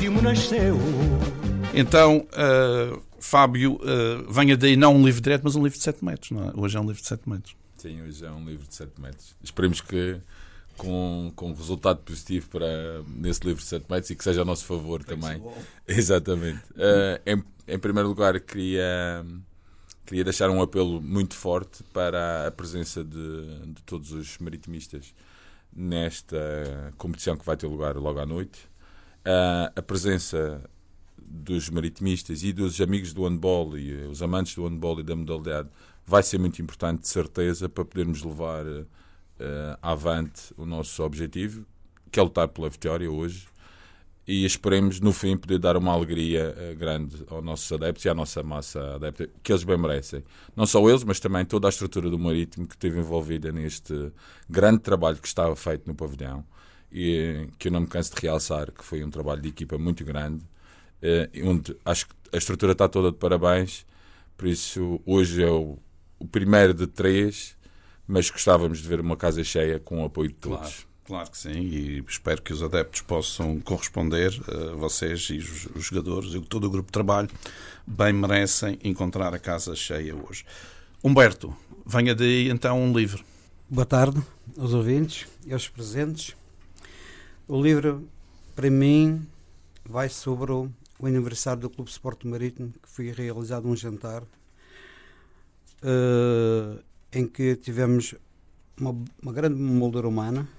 Legítimo nasceu. Então, Fábio, venha daí não um livro direto, mas um livro de 7 metros, não é? Hoje é um livro de 7 metros. Sim, hoje é um livro de 7 metros. Esperemos que com resultado positivo nesse livro de 7 metros e que seja a nosso favor também. Exatamente. Em primeiro lugar, queria deixar um apelo muito forte para a presença de todos os maritimistas nesta competição que vai ter lugar logo à noite. A presença dos maritimistas e dos amigos do handball e os amantes do handball e da modalidade vai ser muito importante, de certeza, para podermos levar avante o nosso objetivo, que é lutar pela vitória hoje, e esperemos no fim poder dar uma alegria grande aos nossos adeptos e à nossa massa adepta, que eles bem merecem. Não só eles, mas também toda a estrutura do Marítimo que esteve envolvida neste grande trabalho que estava feito no pavilhão, e que eu não me canso de realçar que foi um trabalho de equipa muito grande, onde acho que a estrutura está toda de parabéns. Por isso hoje é o primeiro de 3, mas gostávamos de ver uma casa cheia com o apoio de todos. Claro que sim, e espero que os adeptos possam corresponder, vocês e os jogadores e todo o grupo de trabalho bem merecem encontrar a casa cheia hoje. Humberto, venha daí então um livro. Boa tarde aos ouvintes e aos presentes. O livro, para mim, vai sobre o aniversário do Clube Sport Marítimo, que foi realizado um jantar em que tivemos uma grande moldura humana